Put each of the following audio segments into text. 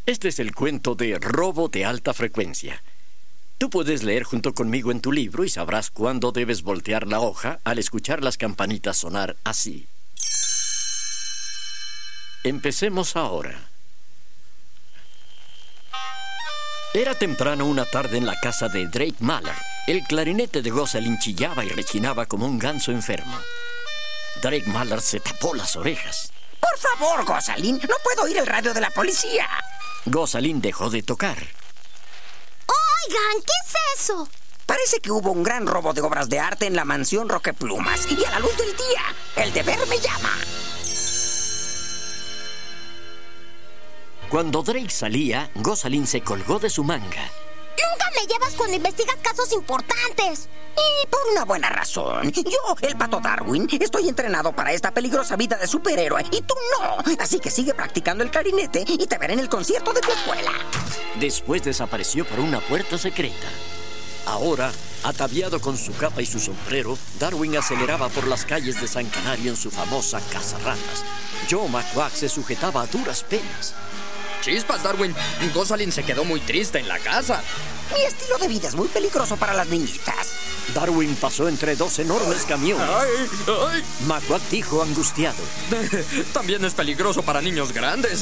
Este es el cuento de Robo de Alta Frecuencia. Tú puedes leer junto conmigo en tu libro y sabrás cuándo debes voltear la hoja al escuchar las campanitas sonar así. Empecemos ahora. Era temprano una tarde en la casa de Drake Mallard. El clarinete de Gosalyn chillaba y rechinaba como un ganso enfermo. Drake Mallard se tapó las orejas. Por favor, Gosalyn, no puedo oír el radio de la policía. Gosalyn dejó de tocar. Oigan, ¿qué es eso? Parece que hubo un gran robo de obras de arte en la mansión Roqueplumas. Y a la luz del día, el deber me llama. Cuando Drake salía, Gosalyn se colgó de su manga. Nunca me llevas cuando investigas casos importantes. Y por una buena razón. Yo, el Pato Darwin, estoy entrenado para esta peligrosa vida de superhéroe y tú no. Así que sigue practicando el clarinete y te veré en el concierto de tu escuela. Después desapareció por una puerta secreta. Ahora, ataviado con su capa y su sombrero, Darwin aceleraba por las calles de San Canario en su famosa cazarratas. Joe McQuack se sujetaba a duras penas. Chispas, Darwin. Gosalyn se quedó muy triste en la casa. Mi estilo de vida es muy peligroso para las niñitas. Darwin pasó entre dos enormes camiones. ¡Ay! ¡Ay! McQuack dijo angustiado. También es peligroso para niños grandes.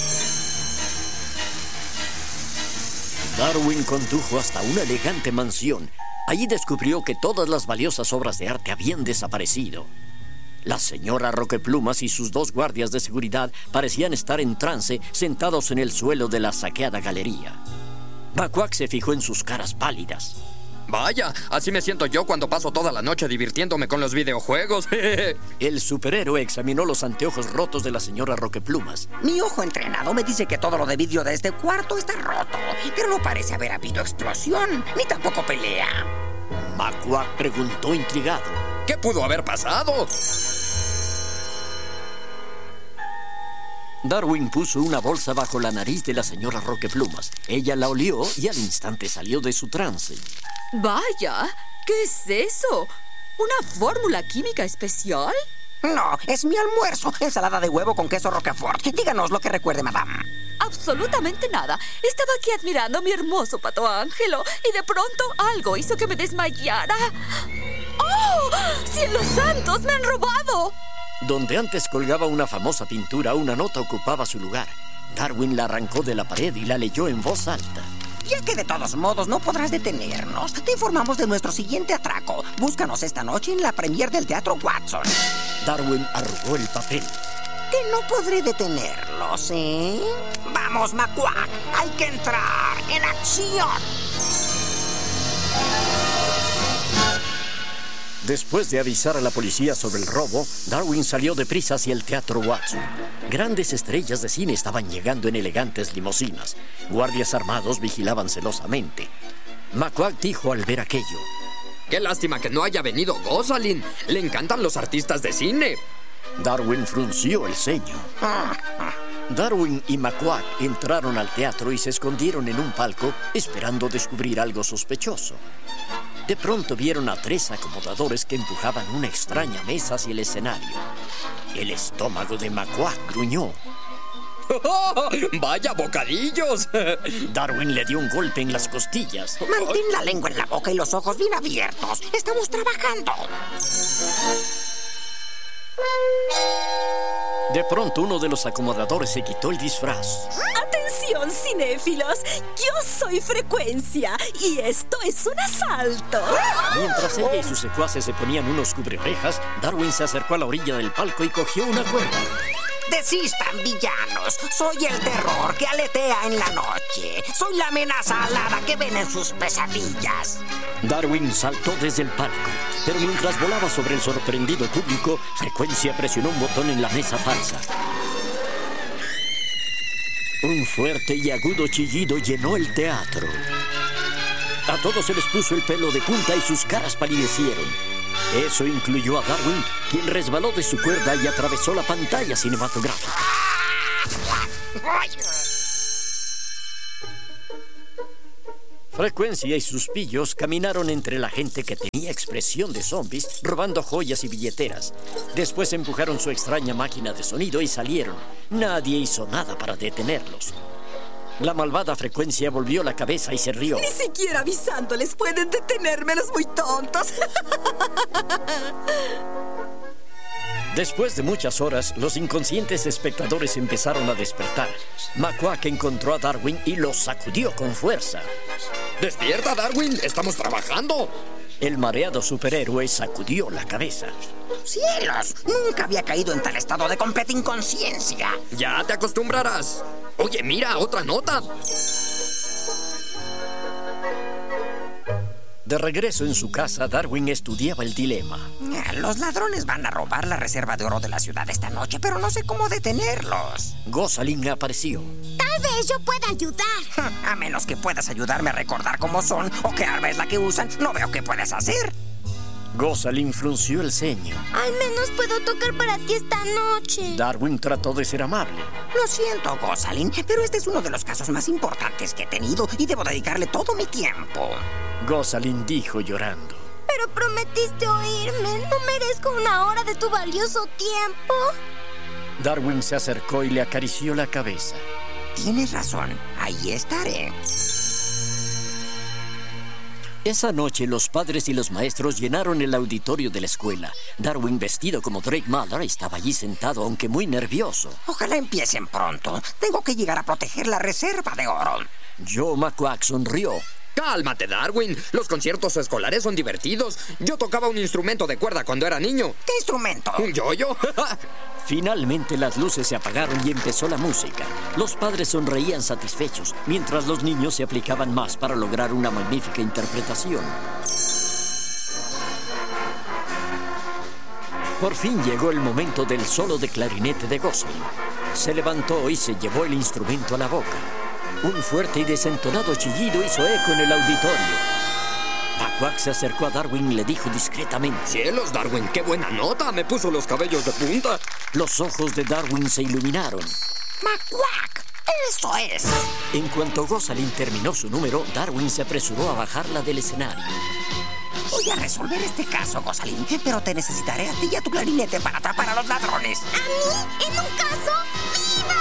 Darwin condujo hasta una elegante mansión. Allí descubrió que todas las valiosas obras de arte habían desaparecido. La señora Roqueplumas y sus dos guardias de seguridad parecían estar en trance, sentados en el suelo de la saqueada galería. McQuack se fijó en sus caras pálidas. Vaya, así me siento yo cuando paso toda la noche divirtiéndome con los videojuegos. El superhéroe examinó los anteojos rotos de la señora Roqueplumas. Mi ojo entrenado me dice que todo lo de vidrio de este cuarto está roto, pero no parece haber habido explosión, ni tampoco pelea. McQuack preguntó intrigado. ¿Qué pudo haber pasado? Darwin puso una bolsa bajo la nariz de la señora Roqueplumas. Ella la olió y al instante salió de su trance. Vaya, ¿qué es eso? ¿Una fórmula química especial? No, es mi almuerzo. Ensalada de huevo con queso Roquefort. Díganos lo que recuerde, madame. Absolutamente nada. Estaba aquí admirando a mi hermoso pato Ángelo y de pronto algo hizo que me desmayara. ¡Oh! ¡Cielos santos! ¡Me han robado! Donde antes colgaba una famosa pintura, una nota ocupaba su lugar. Darwin la arrancó de la pared y la leyó en voz alta. Y es que de todos modos no podrás detenernos. Te informamos de nuestro siguiente atraco. Búscanos esta noche en la premier del Teatro Watson. Darwin arrugó el papel. Que no podré detenerlos, ¿eh? ¡Vamos, McQuack! ¡Hay que entrar en acción! Después de avisar a la policía sobre el robo, Darwin salió deprisa hacia el Teatro Watson. Grandes estrellas de cine estaban llegando en elegantes limusinas. Guardias armados vigilaban celosamente. McQuack dijo al ver aquello. ¡Qué lástima que no haya venido Gosalyn! ¡Le encantan los artistas de cine! Darwin frunció el ceño. Darwin y McQuack entraron al teatro y se escondieron en un palco esperando descubrir algo sospechoso. De pronto vieron a tres acomodadores que empujaban una extraña mesa hacia el escenario. El estómago de McQuack gruñó. ¡Oh, ¡vaya bocadillos! Darwin le dio un golpe en las costillas. Mantén la lengua en la boca y los ojos bien abiertos. Estamos trabajando. De pronto uno de los acomodadores se quitó el disfraz. ¡Atención, cinéfilos! Yo soy Frecuencia y esto es un asalto. Mientras ella y sus secuaces se ponían unos cubreorejas, Darwin se acercó a la orilla del palco y cogió una cuerda. Desistan, villanos. Soy el terror que aletea en la noche. Soy la amenaza alada que ven en sus pesadillas. Darwin saltó desde el palco, pero mientras volaba sobre el sorprendido público, Frecuencia presionó un botón en la mesa falsa. Un fuerte y agudo chillido llenó el teatro. A todos se les puso el pelo de punta y sus caras palidecieron. Eso incluyó a Darwin, quien resbaló de su cuerda y atravesó la pantalla cinematográfica. Frecuencia y sus pillos caminaron entre la gente que tenía expresión de zombies, robando joyas y billeteras. Después empujaron su extraña máquina de sonido y salieron. Nadie hizo nada para detenerlos. La malvada Frecuencia volvió la cabeza y se rió. Ni siquiera avisándoles pueden detenerme los muy tontos. Después de muchas horas, los inconscientes espectadores empezaron a despertar. McQuack encontró a Darwin y lo sacudió con fuerza. ¡Despierta, Darwin! ¡Estamos trabajando! El mareado superhéroe sacudió la cabeza. ¡Cielos! Nunca había caído en tal estado de completa inconsciencia. Ya te acostumbrarás. Oye, mira, otra nota. De regreso en su casa, Darwin estudiaba el dilema. Los ladrones van a robar la reserva de oro de la ciudad esta noche, pero no sé cómo detenerlos. Gosalyn apareció. Tal vez yo pueda ayudar. A menos que puedas ayudarme a recordar cómo son o qué arma es la que usan, no veo qué puedes hacer. Gosalyn frunció el ceño. Al menos puedo tocar para ti esta noche. Darwin trató de ser amable. Lo siento, Gosalyn, pero este es uno de los casos más importantes que he tenido y debo dedicarle todo mi tiempo. Gosalyn dijo llorando. Pero prometiste oírme. No merezco una hora de tu valioso tiempo. Darwin se acercó y le acarició la cabeza. Tienes razón. Ahí estaré. Esa noche, los padres y los maestros llenaron el auditorio de la escuela. Darwin, vestido como Drake Malloy, estaba allí sentado, aunque muy nervioso. Ojalá empiecen pronto. Tengo que llegar a proteger la reserva de oro. Joe McQuack sonrió. Cálmate, Darwin. Los conciertos escolares son divertidos. Yo tocaba un instrumento de cuerda cuando era niño. ¿Qué instrumento? ¿Un yoyo? Finalmente las luces se apagaron y empezó la música. Los padres sonreían satisfechos, mientras los niños se aplicaban más para lograr una magnífica interpretación. Por fin llegó el momento del solo de clarinete de Gosalyn. Se levantó y se llevó el instrumento a la boca. Un fuerte y desentonado chillido hizo eco en el auditorio. McQuack se acercó a Darwin y le dijo discretamente: ¡Cielos, Darwin! ¡Qué buena nota! Me puso los cabellos de punta. Los ojos de Darwin se iluminaron. ¡McQuack! ¡Eso es! En cuanto Gosalyn terminó su número, Darwin se apresuró a bajarla del escenario. Voy a resolver este caso, Gosalyn, pero te necesitaré a ti y a tu clarinete para atrapar a los ladrones. ¿A mí? ¿En un caso? ¡Viva!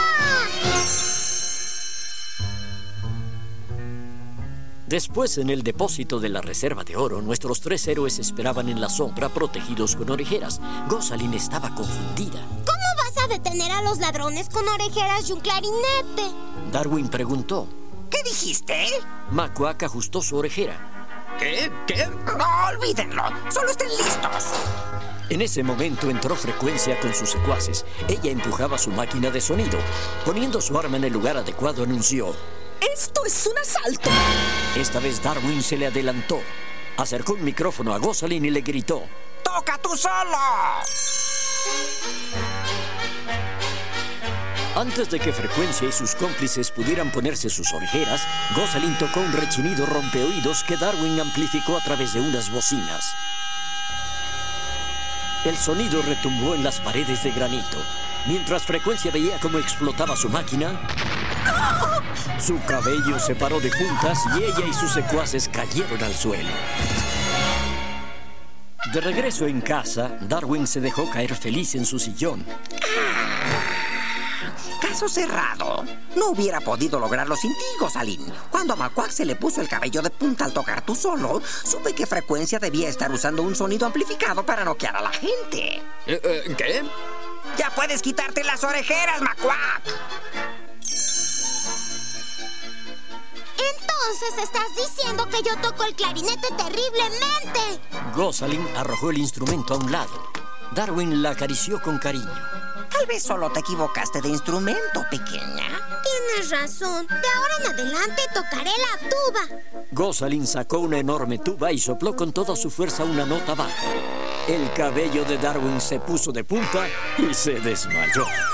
Después, en el depósito de la reserva de oro, nuestros tres héroes esperaban en la sombra, protegidos con orejeras. Gosalyn estaba confundida. ¿Cómo vas a detener a los ladrones con orejeras y un clarinete? Darwin preguntó. ¿Qué dijiste? McQuack ajustó su orejera. ¿Qué? ¿Qué? No, olvídenlo. Solo estén listos. En ese momento entró Frecuencia con sus secuaces. Ella empujaba su máquina de sonido. Poniendo su arma en el lugar adecuado, anunció: ¡Esto es un asalto! Esta vez Darwin se le adelantó. Acercó un micrófono a Gosalyn y le gritó: ¡Toca tú solo! Antes de que Frecuencia y sus cómplices pudieran ponerse sus orejeras, Gosalyn tocó un rechinido rompeoídos que Darwin amplificó a través de unas bocinas. El sonido retumbó en las paredes de granito. Mientras Frecuencia veía cómo explotaba su máquina, su cabello se paró de puntas y ella y sus secuaces cayeron al suelo. De regreso en casa, Darwin se dejó caer feliz en su sillón. Caso cerrado. No hubiera podido lograrlo sin ti, Gosalyn. Cuando a McQuack se le puso el cabello de punta al tocar tú solo, supe que Frecuencia debía estar usando un sonido amplificado para noquear a la gente. ¿Qué? ¡Ya puedes quitarte las orejeras, McQuack! Entonces estás diciendo que yo toco el clarinete terriblemente. Gosalyn arrojó el instrumento a un lado. Darwin la acarició con cariño. Tal vez solo te equivocaste de instrumento, pequeña. Tienes razón. De ahora en adelante tocaré la tuba. Gosalyn sacó una enorme tuba y sopló con toda su fuerza una nota baja. El cabello de Darwin se puso de punta y se desmayó.